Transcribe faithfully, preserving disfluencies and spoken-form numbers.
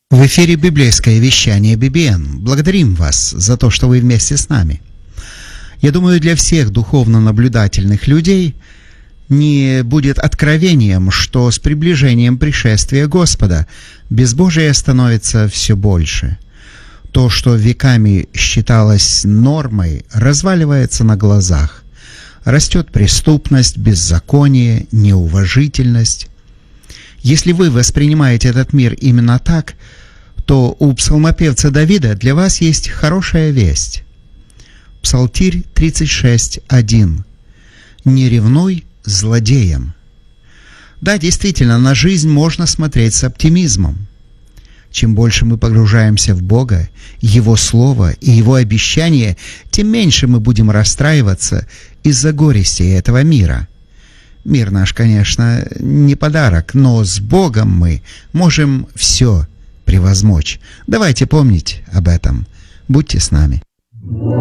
В эфире библейское вещание би би эн. Благодарим вас за то, что вы вместе с нами. Я думаю, для всех духовно наблюдательных людей не будет откровением, что с приближением пришествия Господа безбожие становится все больше. То, что веками считалось нормой, разваливается на глазах. Растет преступность, беззаконие, неуважительность. Если вы воспринимаете этот мир именно так, то у псалмопевца Давида для вас есть хорошая весть. Псалтирь тридцать шесть, один. «Не ревнуй злодеям». Да, действительно, на жизнь можно смотреть с оптимизмом. Чем больше мы погружаемся в Бога, Его Слово и Его обещания, тем меньше мы будем расстраиваться из-за горестей этого мира. Мир наш, конечно, не подарок, но с Богом мы можем все превозмочь. Давайте помнить об этом. Будьте с нами.